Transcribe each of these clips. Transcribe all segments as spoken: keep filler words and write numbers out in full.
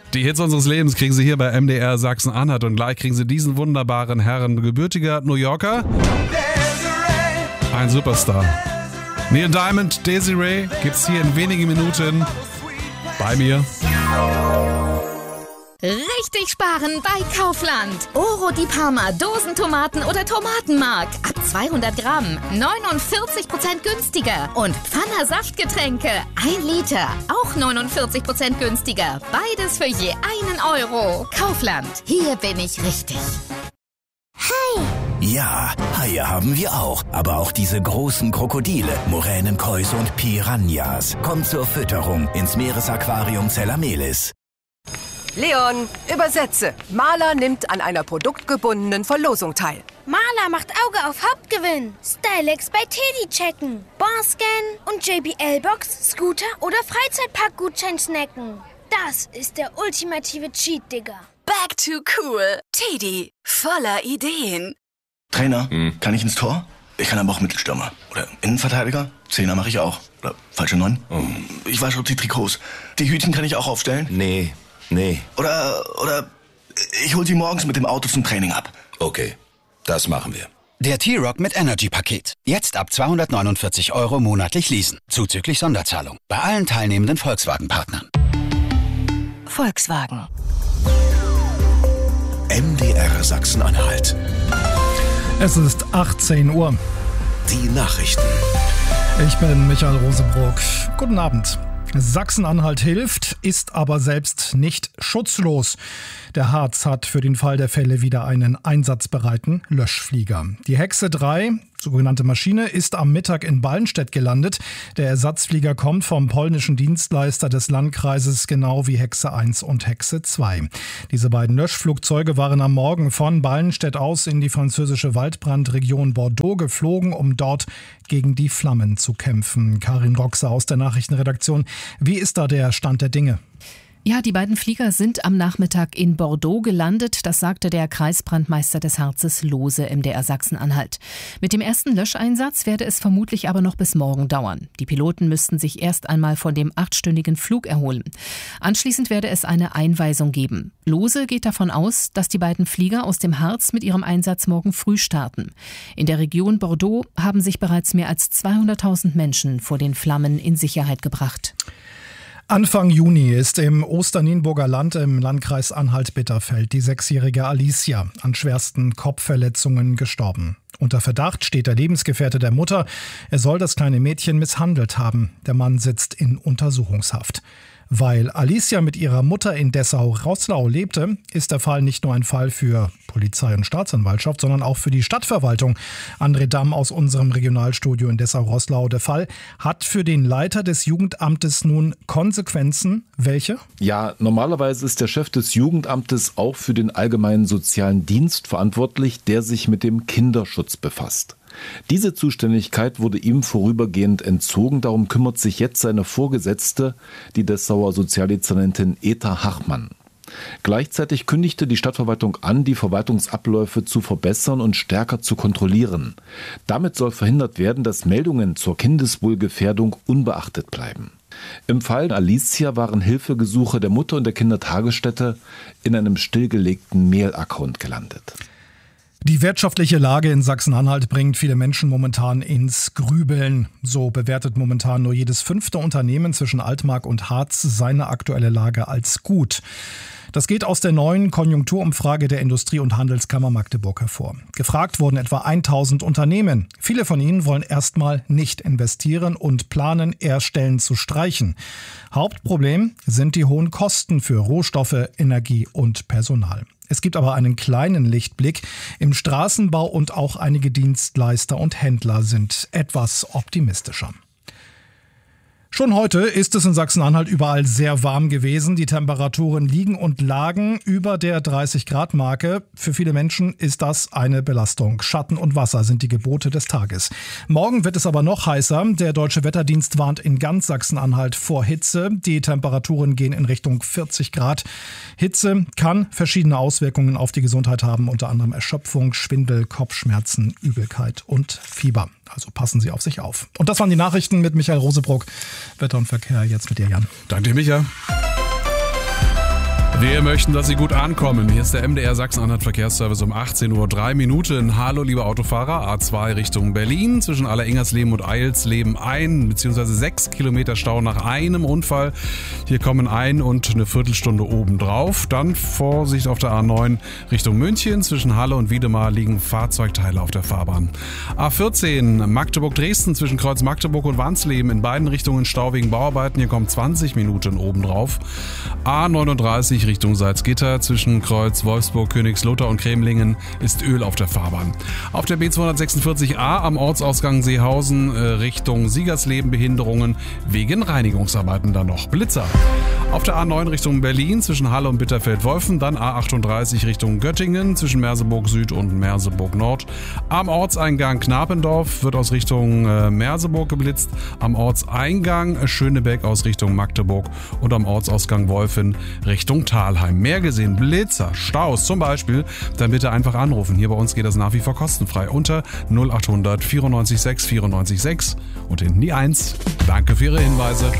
Die Hits unseres Lebens kriegen Sie hier bei M D R Sachsen-Anhalt und gleich kriegen Sie diesen wunderbaren Herren, gebürtiger New Yorker, ein Superstar. Neil Diamond, Desiree gibt's hier in wenigen Minuten bei mir. Richtig sparen bei Kaufland. Oro di Parma, Dosentomaten oder Tomatenmark. Ab zweihundert Gramm, neunundvierzig Prozent günstiger. Und Pfanner Saftgetränke, ein Liter, auch neunundvierzig Prozent günstiger. Beides für je einen Euro. Kaufland, hier bin ich richtig. Hai! Ja, Haie haben wir auch. Aber auch diese großen Krokodile, Moränenkäuse und Piranhas. Kommt zur Fütterung ins Meeresaquarium Zellamelis. Leon, übersetze. Maler nimmt an einer produktgebundenen Verlosung teil. Maler macht Auge auf Hauptgewinn. Stylex bei Teddy checken. Bonscan und J B L-Box, Scooter oder Freizeitpark-Gutschein snacken. Das ist der ultimative Cheat, Digga. Back to cool. Teddy, voller Ideen. Trainer, hm. kann ich ins Tor? Ich kann aber auch Mittelstürmer. Oder Innenverteidiger? Zehner mache ich auch. Oder falsche Neun? Oh. Ich wasche die Trikots. Die Hütchen kann ich auch aufstellen? Nee. Nee. Oder, oder ich hol sie morgens mit dem Auto zum Training ab. Okay, das machen wir. Der T-Rock mit Energy-Paket. Jetzt ab zweihundertneunundvierzig Euro monatlich leasen. Zuzüglich Sonderzahlung. Bei allen teilnehmenden Volkswagen-Partnern. Volkswagen. M D R Sachsen-Anhalt. Es ist achtzehn Uhr. Die Nachrichten. Ich bin Michael Rosebrock. Guten Abend. Sachsen-Anhalt hilft, ist aber selbst nicht schutzlos. Der Harz hat für den Fall der Fälle wieder einen einsatzbereiten Löschflieger. Die Hexe drei, sogenannte Maschine, ist am Mittag in Ballenstedt gelandet. Der Ersatzflieger kommt vom polnischen Dienstleister des Landkreises, genau wie Hexe eins und Hexe zwei. Diese beiden Löschflugzeuge waren am Morgen von Ballenstedt aus in die französische Waldbrandregion Bordeaux geflogen, um dort gegen die Flammen zu kämpfen. Karin Roxer aus der Nachrichtenredaktion. Wie ist da der Stand der Dinge? Ja, die beiden Flieger sind am Nachmittag in Bordeaux gelandet. Das sagte der Kreisbrandmeister des Harzes Lohse M D R Sachsen-Anhalt. Mit dem ersten Löscheinsatz werde es vermutlich aber noch bis morgen dauern. Die Piloten müssten sich erst einmal von dem achtstündigen Flug erholen. Anschließend werde es eine Einweisung geben. Lohse geht davon aus, dass die beiden Flieger aus dem Harz mit ihrem Einsatz morgen früh starten. In der Region Bordeaux haben sich bereits mehr als zweihunderttausend Menschen vor den Flammen in Sicherheit gebracht. Anfang Juni ist im Osternienburger Land im Landkreis Anhalt-Bitterfeld die sechsjährige Alicia an schwersten Kopfverletzungen gestorben. Unter Verdacht steht der Lebensgefährte der Mutter. Er soll das kleine Mädchen misshandelt haben. Der Mann sitzt in Untersuchungshaft. Weil Alicia mit ihrer Mutter in Dessau-Roßlau lebte, ist der Fall nicht nur ein Fall für Polizei und Staatsanwaltschaft, sondern auch für die Stadtverwaltung. André Damm aus unserem Regionalstudio in Dessau-Roßlau. Der Fall hat für den Leiter des Jugendamtes nun Konsequenzen. Welche? Ja, normalerweise ist der Chef des Jugendamtes auch für den allgemeinen sozialen Dienst verantwortlich, der sich mit dem Kinderschutz befasst. Diese Zuständigkeit wurde ihm vorübergehend entzogen, darum kümmert sich jetzt seine Vorgesetzte, die Dessauer Sozialdezernentin Eta Hachmann. Gleichzeitig kündigte die Stadtverwaltung an, die Verwaltungsabläufe zu verbessern und stärker zu kontrollieren. Damit soll verhindert werden, dass Meldungen zur Kindeswohlgefährdung unbeachtet bleiben. Im Fall Alicia waren Hilfegesuche der Mutter und der Kindertagesstätte in einem stillgelegten Mail-Account gelandet. Die wirtschaftliche Lage in Sachsen-Anhalt bringt viele Menschen momentan ins Grübeln. So bewertet momentan nur jedes fünfte Unternehmen zwischen Altmark und Harz seine aktuelle Lage als gut. Das geht aus der neuen Konjunkturumfrage der Industrie- und Handelskammer Magdeburg hervor. Gefragt wurden etwa tausend Unternehmen. Viele von ihnen wollen erstmal nicht investieren und planen, eher Stellen zu streichen. Hauptproblem sind die hohen Kosten für Rohstoffe, Energie und Personal. Es gibt aber einen kleinen Lichtblick. Im Straßenbau und auch einige Dienstleister und Händler sind etwas optimistischer. Schon heute ist es in Sachsen-Anhalt überall sehr warm gewesen. Die Temperaturen liegen und lagen über der dreißig Grad Marke. Für viele Menschen ist das eine Belastung. Schatten und Wasser sind die Gebote des Tages. Morgen wird es aber noch heißer. Der Deutsche Wetterdienst warnt in ganz Sachsen-Anhalt vor Hitze. Die Temperaturen gehen in Richtung vierzig Grad. Hitze kann verschiedene Auswirkungen auf die Gesundheit haben, unter anderem Erschöpfung, Schwindel, Kopfschmerzen, Übelkeit und Fieber. Also passen Sie auf sich auf. Und das waren die Nachrichten mit Michael Rosebrock. Wetter und Verkehr jetzt mit dir, Jan. Danke dir, Micha. Wir möchten, dass Sie gut ankommen. Hier ist der M D R Sachsen-Anhalt Verkehrsservice um achtzehn Uhr drei Minuten. Hallo, liebe Autofahrer. A zwei Richtung Berlin. Zwischen Alleringers-Leben und Eilsleben ein bzw. sechs Kilometer Stau nach einem Unfall. Hier kommen ein und eine Viertelstunde obendrauf. Dann Vorsicht auf der A neun Richtung München. Zwischen Halle und Wiedemar liegen Fahrzeugteile auf der Fahrbahn. A vierzehn Magdeburg-Dresden zwischen Kreuz Magdeburg und Wansleben. In beiden Richtungen Stau wegen Bauarbeiten. Hier kommen zwanzig Minuten obendrauf. A neununddreißig Richtung Salzgitter zwischen Kreuz Wolfsburg, Königslutter und Cremlingen ist Öl auf der Fahrbahn. Auf der B zweihundertsechsundvierzig A am Ortsausgang Seehausen äh, Richtung Siegersleben Behinderungen wegen Reinigungsarbeiten dann noch. Blitzer. Auf der A neun Richtung Berlin zwischen Halle und Bitterfeld-Wolfen, dann A achtunddreißig Richtung Göttingen zwischen Merseburg Süd und Merseburg Nord. Am Ortseingang Knapendorf wird aus Richtung äh, Merseburg geblitzt, am Ortseingang Schönebeck aus Richtung Magdeburg und am Ortsausgang Wolfen Richtung Thalheim. Mehr gesehen, Blitzer, Staus zum Beispiel, dann bitte einfach anrufen. Hier bei uns geht das nach wie vor kostenfrei unter null achthundert vierundneunzig sechs vierundneunzig sechs und hinten die eins. Danke für Ihre Hinweise.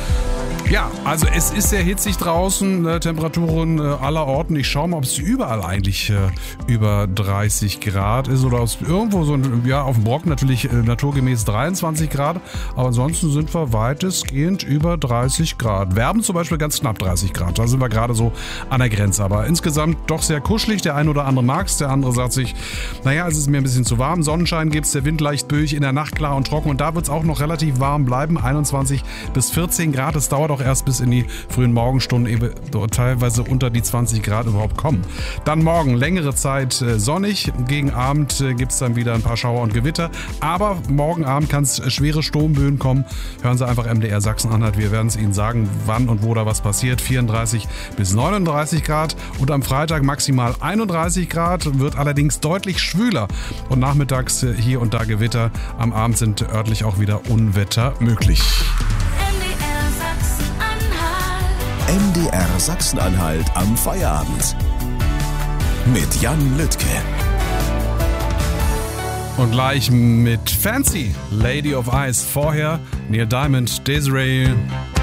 Ja, also es ist sehr hitzig draußen, äh, Temperaturen äh, aller Orten. Ich schaue mal, ob es überall eigentlich äh, über dreißig Grad ist oder ob es irgendwo so, ein, ja, auf dem Brocken natürlich äh, naturgemäß dreiundzwanzig Grad. Aber ansonsten sind wir weitestgehend über dreißig Grad. Werben zum Beispiel ganz knapp dreißig Grad. Da sind wir gerade so an der Grenze. Aber insgesamt doch sehr kuschelig. Der eine oder andere mag es, der andere sagt sich, naja, es ist mir ein bisschen zu warm. Sonnenschein gibt es, der Wind leicht böig, in der Nacht klar und trocken. Und da wird es auch noch relativ warm bleiben. einundzwanzig bis vierzehn Grad. Es dauert auch erst bis in die frühen Morgenstunden eben teilweise unter die zwanzig Grad überhaupt kommen. Dann morgen längere Zeit äh, sonnig. Gegen Abend äh, gibt es dann wieder ein paar Schauer und Gewitter. Aber morgen Abend kann es schwere Sturmböen kommen. Hören Sie einfach M D R Sachsen-Anhalt. Wir werden es Ihnen sagen, wann und wo da was passiert. vierunddreißig bis neununddreißig Grad und am Freitag maximal einunddreißig Grad. Wird allerdings deutlich schwüler. Und nachmittags äh, hier und da Gewitter. Am Abend sind örtlich auch wieder Unwetter möglich. M D R Sachsen-Anhalt am Feierabend mit Jan Lüttke. Und gleich mit Fancy, Lady of Ice. Vorher Neil Diamond, Desiree.